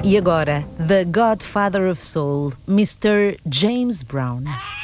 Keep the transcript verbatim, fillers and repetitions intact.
E agora, The Godfather of Soul, mister James Brown.